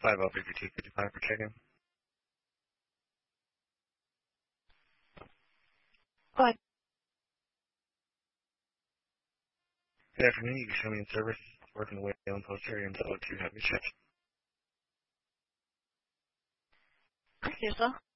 505255 for check-in. But Good afternoon. You can show me in service. Working away on post area until 2 have your check. yourself.